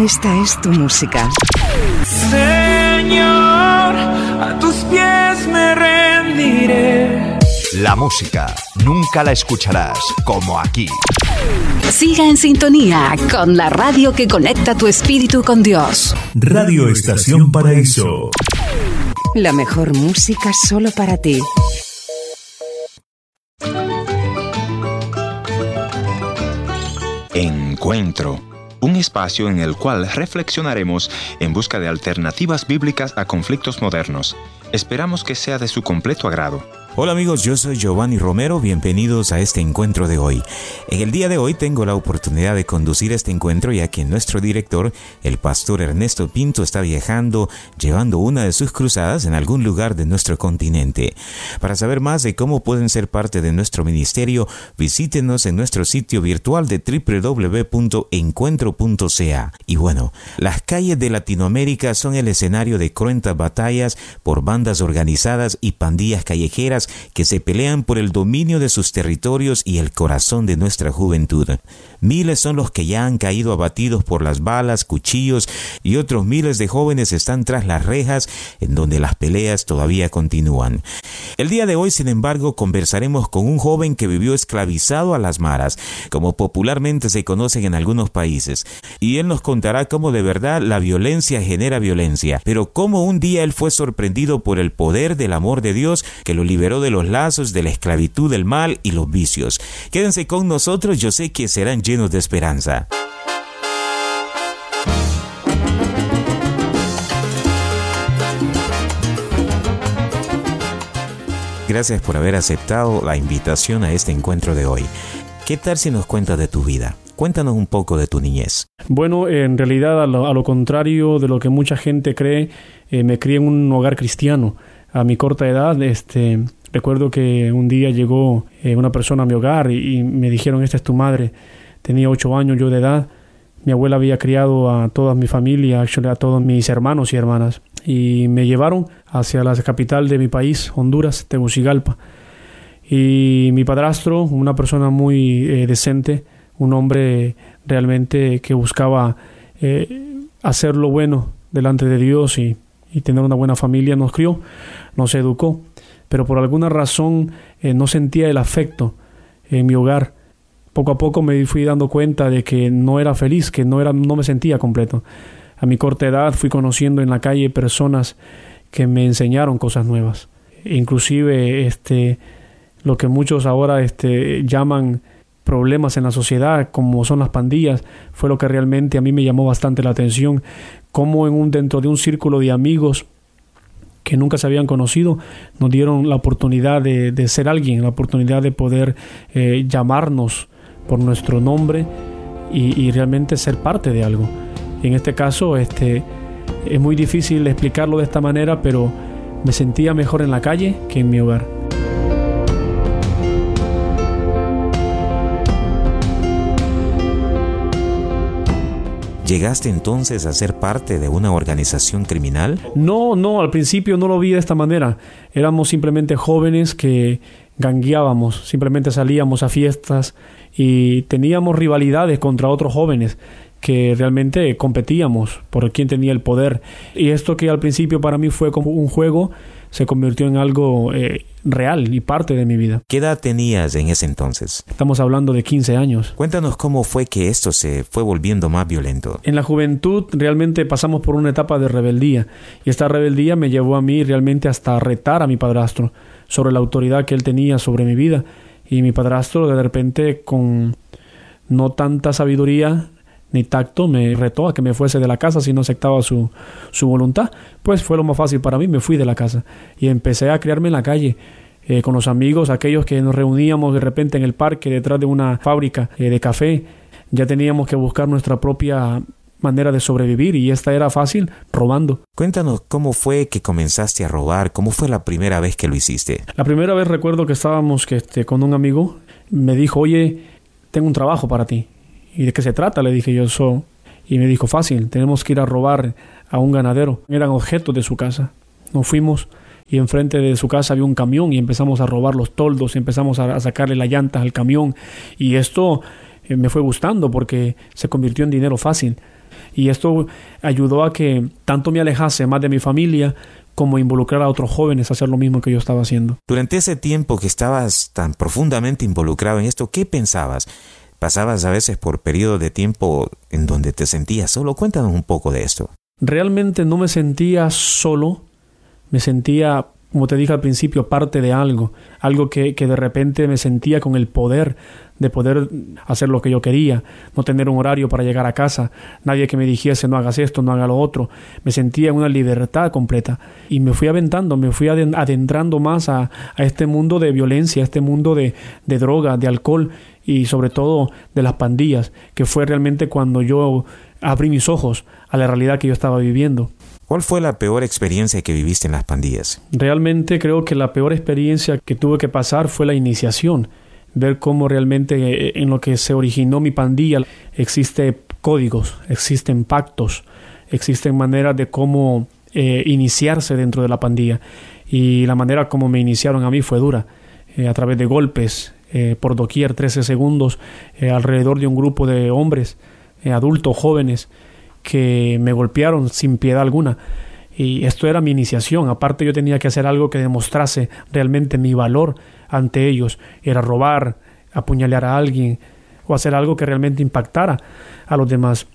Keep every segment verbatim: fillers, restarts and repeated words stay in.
Esta es tu música. Señor, a tus pies me rendiré. La música nunca la escucharás como aquí. Siga en sintonía con la radio que conecta tu espíritu con Dios. Radio Estación Paraíso. La mejor música solo para ti. Encuentro, un espacio en el cual reflexionaremos en busca de alternativas bíblicas a conflictos modernos. Esperamos que sea de su completo agrado. Hola amigos, yo soy Giovanni Romero, bienvenidos a este encuentro de hoy. En el día de hoy tengo la oportunidad de conducir este encuentro ya que nuestro director, el pastor Ernesto Pinto, está viajando llevando una de sus cruzadas en algún lugar de nuestro continente. Para saber más de cómo pueden ser parte de nuestro ministerio, visítenos en nuestro sitio virtual de doble u doble u doble u punto encuentro punto c a. Y bueno, las calles de Latinoamérica son el escenario de cruentas batallas por bandas organizadas y pandillas callejeras que se pelean por el dominio de sus territorios y el corazón de nuestra juventud. Miles son los que ya han caído abatidos por las balas, cuchillos, y otros miles de jóvenes están tras las rejas en donde las peleas todavía continúan. El día de hoy, sin embargo, conversaremos con un joven que vivió esclavizado a las maras, como popularmente se conocen en algunos países, y él nos contará cómo de verdad la violencia genera violencia, pero cómo un día él fue sorprendido por el poder del amor de Dios que lo liberó de los lazos de la esclavitud, del mal y los vicios. Quédense con nosotros, yo sé que serán llenos de esperanza. Gracias por haber aceptado la invitación a este encuentro de hoy. ¿Qué tal si nos cuentas de tu vida? Cuéntanos un poco de tu niñez. Bueno, en realidad, a lo, a lo contrario de lo que mucha gente cree, eh, me crié en un hogar cristiano. A mi corta edad, este, recuerdo que un día llegó eh, una persona a mi hogar y, y me dijeron, esta es tu madre. Tenía ocho años yo de edad. Mi abuela había criado a toda mi familia, actually, a todos mis hermanos y hermanas. Y me llevaron hacia la capital de mi país, Honduras, Tegucigalpa. Y mi padrastro, una persona muy eh, decente, un hombre realmente que buscaba eh, hacer lo bueno delante de Dios y, y tener una buena familia, nos crió, nos educó. Pero por alguna razón eh, no sentía el afecto en mi hogar. Poco a poco me fui dando cuenta de que no era feliz, que no, era, no me sentía completo. A mi corta edad fui conociendo en la calle personas que me enseñaron cosas nuevas. Inclusive este, lo que muchos ahora este, llaman problemas en la sociedad, como son las pandillas, fue lo que realmente a mí me llamó bastante la atención. Cómo en un, dentro de un círculo de amigos que nunca se habían conocido, nos dieron la oportunidad de, de ser alguien, la oportunidad de poder eh, llamarnos por nuestro nombre y, y realmente ser parte de algo. En este caso, este, es muy difícil explicarlo de esta manera, pero me sentía mejor en la calle que en mi hogar. ¿Llegaste entonces a ser parte de una organización criminal? No, no, al principio no lo vi de esta manera. Éramos simplemente jóvenes que gangueábamos, simplemente salíamos a fiestas y teníamos rivalidades contra otros jóvenes que realmente competíamos por quién tenía el poder. Y esto que al principio para mí fue como un juego, se convirtió en algo eh, real y parte de mi vida. ¿Qué edad tenías en ese entonces? Estamos hablando de quince años. Cuéntanos cómo fue que esto se fue volviendo más violento. En la juventud realmente pasamos por una etapa de rebeldía, y esta rebeldía me llevó a mí realmente hasta retar a mi padrastro sobre la autoridad que él tenía sobre mi vida. Y mi padrastro de repente, con no tanta sabiduría ni tacto, me retó a que me fuese de la casa si no aceptaba su, su voluntad. Pues fue lo más fácil para mí, me fui de la casa y empecé a criarme en la calle, eh, con los amigos, aquellos que nos reuníamos de repente en el parque detrás de una fábrica eh, de café. Ya teníamos que buscar nuestra propia manera de sobrevivir, y esta era fácil, robando. Cuéntanos cómo fue que comenzaste a robar, cómo fue la primera vez que lo hiciste. La primera vez recuerdo que estábamos que, este, con un amigo, me dijo, oye, tengo un trabajo para ti. ¿Y de qué se trata? Le dije yo, eso. Y me dijo, fácil, tenemos que ir a robar a un ganadero. Eran objetos de su casa. Nos fuimos y enfrente de su casa había un camión y empezamos a robar los toldos, empezamos a, a sacarle las llantas al camión. Y esto eh, me fue gustando porque se convirtió en dinero fácil. Y esto ayudó a que tanto me alejase más de mi familia como involucrar a otros jóvenes a hacer lo mismo que yo estaba haciendo. Durante ese tiempo que estabas tan profundamente involucrado en esto, ¿qué pensabas? ¿Pasabas a veces por periodos de tiempo en donde te sentías solo? Cuéntanos un poco de esto. Realmente no me sentía solo, me sentía, como te dije al principio, parte de algo, algo que, que de repente me sentía con el poder de poder hacer lo que yo quería, no tener un horario para llegar a casa, nadie que me dijese no hagas esto, no hagas lo otro. Me sentía en una libertad completa y me fui aventando, me fui adentrando más a, a este mundo de violencia, a este mundo de, de droga, de alcohol y sobre todo de las pandillas, que fue realmente cuando yo abrí mis ojos a la realidad que yo estaba viviendo. ¿Cuál fue la peor experiencia que viviste en las pandillas? Realmente creo que la peor experiencia que tuve que pasar fue la iniciación. Ver cómo realmente en lo que se originó mi pandilla existen códigos, existen pactos, existen maneras de cómo eh, iniciarse dentro de la pandilla. Y la manera como me iniciaron a mí fue dura, eh, a través de golpes, eh, por doquier, trece segundos, eh, alrededor de un grupo de hombres, eh, adultos, jóvenes, que me golpearon sin piedad alguna. Y esto era mi iniciación. Aparte yo tenía que hacer algo que demostrase realmente mi valor ante ellos. Era robar, apuñalar a alguien o hacer algo que realmente impactara a los demás.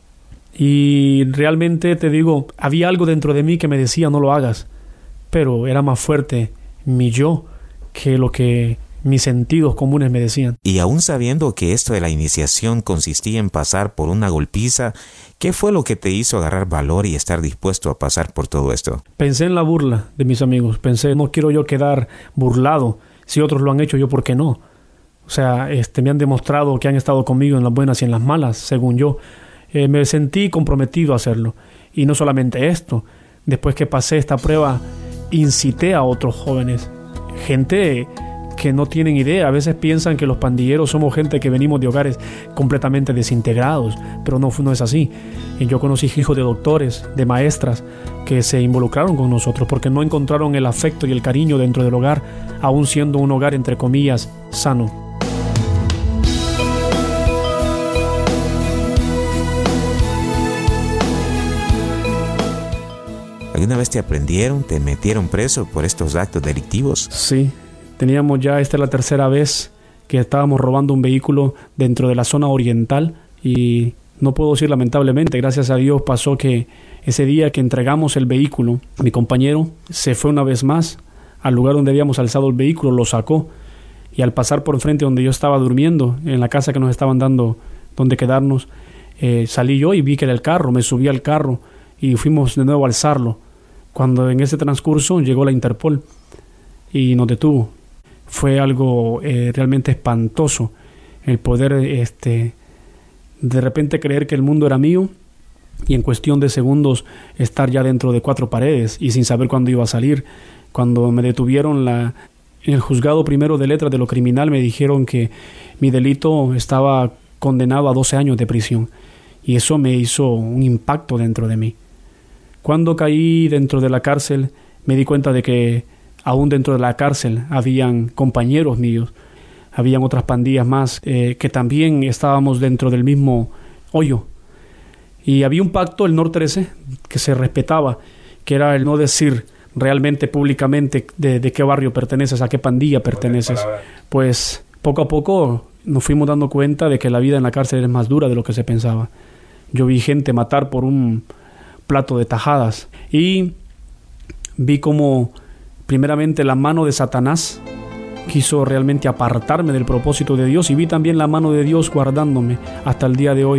Y realmente te digo, había algo dentro de mí que me decía no lo hagas, pero era más fuerte mi yo que lo que mis sentidos comunes me decían. Y aún sabiendo que esto de la iniciación consistía en pasar por una golpiza, ¿qué fue lo que te hizo agarrar valor y estar dispuesto a pasar por todo esto? Pensé en la burla de mis amigos. Pensé, no quiero yo quedar burlado. Si otros lo han hecho, yo, ¿por qué no? O sea, este, me han demostrado que han estado conmigo en las buenas y en las malas, según yo. Eh, me sentí comprometido a hacerlo. Y no solamente esto. Después que pasé esta prueba, incité a otros jóvenes. Gente que no tienen idea. A veces piensan que los pandilleros somos gente que venimos de hogares completamente desintegrados, pero no, no es así. Y yo conocí hijos de doctores, de maestras, que se involucraron con nosotros porque no encontraron el afecto y el cariño dentro del hogar, aún siendo un hogar, entre comillas, sano. ¿Alguna vez te aprendieron, te metieron preso por estos actos delictivos? Sí. Teníamos ya, esta es la tercera vez que estábamos robando un vehículo dentro de la zona oriental y no puedo decir lamentablemente, gracias a Dios pasó que ese día que entregamos el vehículo, mi compañero se fue una vez más al lugar donde habíamos alzado el vehículo, lo sacó y al pasar por enfrente donde yo estaba durmiendo, en la casa que nos estaban dando donde quedarnos, eh, salí yo y vi que era el carro, me subí al carro y fuimos de nuevo a alzarlo. Cuando en ese transcurso llegó la Interpol y nos detuvo. Fue algo eh, realmente espantoso el poder este, de repente creer que el mundo era mío y en cuestión de segundos estar ya dentro de cuatro paredes y sin saber cuándo iba a salir. Cuando me detuvieron la, en el juzgado primero de letras de lo criminal, me dijeron que mi delito estaba condenado a doce años de prisión y eso me hizo un impacto dentro de mí. Cuando caí dentro de la cárcel me di cuenta de que aún dentro de la cárcel habían compañeros míos, habían otras pandillas más eh, que también estábamos dentro del mismo hoyo. Y había un pacto, el NOR trece, que se respetaba, que era el no decir realmente públicamente de, de qué barrio perteneces, a qué pandilla perteneces. Pues poco a poco nos fuimos dando cuenta de que la vida en la cárcel es más dura de lo que se pensaba. Yo vi gente matar por un plato de tajadas y vi como primeramente la mano de Satanás quiso realmente apartarme del propósito de Dios y vi también la mano de Dios guardándome hasta el día de hoy.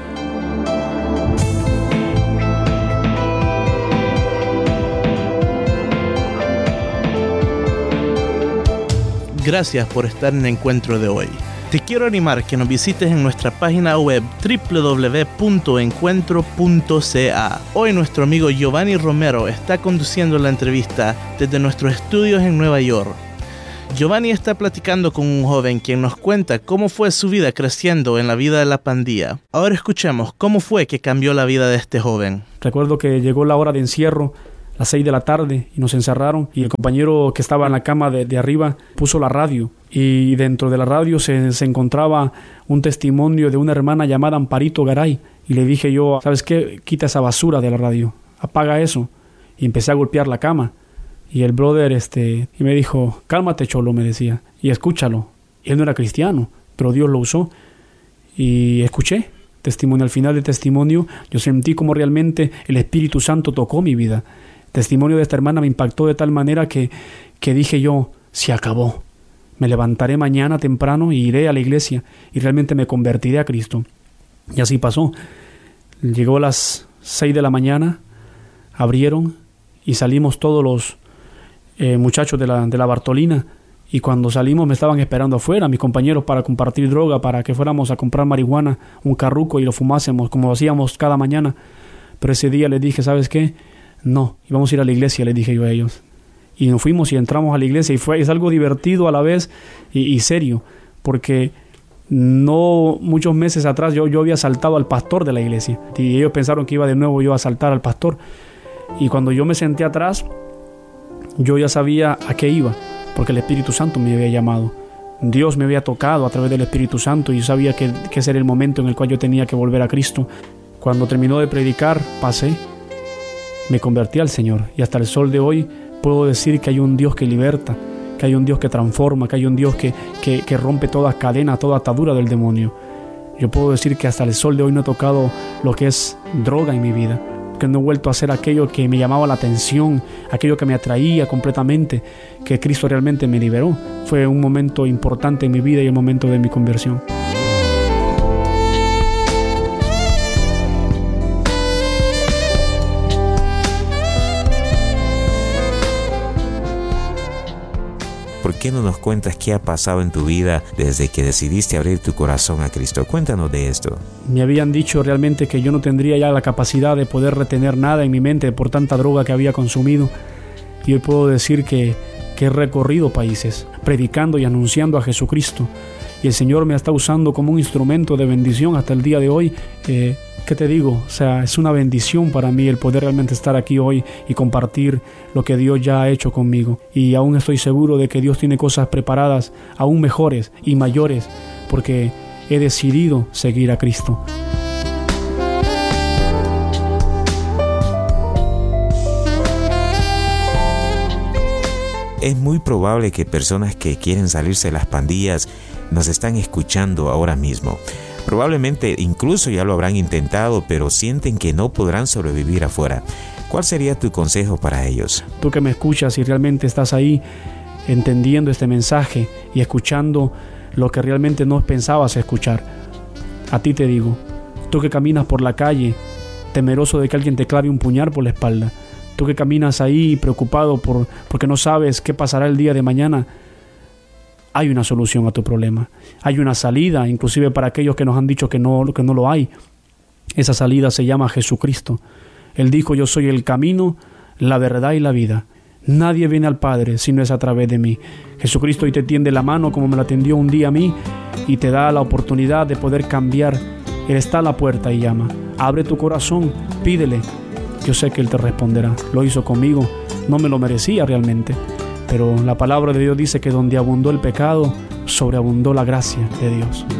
Gracias por estar en el encuentro de hoy. Te quiero animar que nos visites en nuestra página web doble u doble u doble u punto encuentro punto c a. Hoy nuestro amigo Giovanni Romero está conduciendo la entrevista desde nuestros estudios en Nueva York. Giovanni está platicando con un joven quien nos cuenta cómo fue su vida creciendo en la vida de la pandilla. Ahora escuchemos cómo fue que cambió la vida de este joven. Recuerdo que llegó la hora de encierro, las seis de la tarde, y nos encerraron y el compañero que estaba en la cama de, de arriba puso la radio y dentro de la radio se, se encontraba un testimonio de una hermana llamada Amparito Garay Y le dije yo, ¿sabes qué? Quita esa basura de la radio, apaga eso. Y empecé a golpear la cama. Y el brother este, y me dijo, cálmate, cholo, me decía, y escúchalo. Y él no era cristiano, pero Dios lo usó. Y escuché testimonio. Al final del testimonio, yo sentí como realmente el Espíritu Santo tocó mi vida. El testimonio de esta hermana me impactó de tal manera que, que dije yo, se acabó. Me levantaré mañana temprano y iré a la iglesia y realmente me convertiré a Cristo. Y así pasó. Llegó a las seis de la mañana, abrieron y salimos todos los eh, muchachos de la, de la Bartolina. Y cuando salimos me estaban esperando afuera mis compañeros para compartir droga, para que fuéramos a comprar marihuana, un carruco y lo fumásemos como hacíamos cada mañana. Pero ese día les dije, ¿sabes qué? No, íbamos a ir a la iglesia, les dije yo a ellos. Y nos fuimos y entramos a la iglesia y fue es algo divertido a la vez y, y serio, porque no muchos meses atrás yo, yo había asaltado al pastor de la iglesia y ellos pensaron que iba de nuevo yo a asaltar al pastor. Y cuando yo me senté atrás, yo ya sabía a qué iba, porque el Espíritu Santo me había llamado. Dios me había tocado a través del Espíritu Santo y yo sabía que, que ese era el momento en el cual yo tenía que volver a Cristo. Cuando terminó de predicar, pasé, me convertí al Señor y hasta el sol de hoy puedo decir que hay un Dios que liberta, que hay un Dios que transforma, que hay un Dios que, que, que rompe toda cadena, toda atadura del demonio. Yo puedo decir que hasta el sol de hoy no he tocado lo que es droga en mi vida, que no he vuelto a hacer aquello que me llamaba la atención, aquello que me atraía completamente, que Cristo realmente me liberó. Fue un momento importante en mi vida y el momento de mi conversión. ¿Por qué no nos cuentas qué ha pasado en tu vida desde que decidiste abrir tu corazón a Cristo? Cuéntanos de esto. Me habían dicho realmente que yo no tendría ya la capacidad de poder retener nada en mi mente por tanta droga que había consumido. Y hoy puedo decir que, que he recorrido países, predicando y anunciando a Jesucristo. Y el Señor me está usando como un instrumento de bendición hasta el día de hoy. Eh, ¿Qué te digo? O sea, es una bendición para mí el poder realmente estar aquí hoy y compartir lo que Dios ya ha hecho conmigo. Y aún estoy seguro de que Dios tiene cosas preparadas aún mejores y mayores, porque he decidido seguir a Cristo. Es muy probable que personas que quieren salirse de las pandillas nos están escuchando ahora mismo. Probablemente incluso ya lo habrán intentado, pero sienten que no podrán sobrevivir afuera. ¿Cuál sería tu consejo para ellos? Tú que me escuchas y realmente estás ahí entendiendo este mensaje y escuchando lo que realmente no pensabas escuchar. A ti te digo, tú que caminas por la calle temeroso de que alguien te clave un puñal por la espalda, tú que caminas ahí preocupado por, porque no sabes qué pasará el día de mañana, hay una solución a tu problema. Hay una salida, inclusive para aquellos que nos han dicho que no, que no lo hay. Esa salida se llama Jesucristo. Él dijo, yo soy el camino, la verdad y la vida. Nadie viene al Padre si no es a través de mí. Jesucristo hoy te tiende la mano como me la tendió un día a mí y te da la oportunidad de poder cambiar. Él está a la puerta y llama. Abre tu corazón, pídele. Yo sé que Él te responderá. Lo hizo conmigo. No me lo merecía realmente. Pero la palabra de Dios dice que donde abundó el pecado, sobreabundó la gracia de Dios.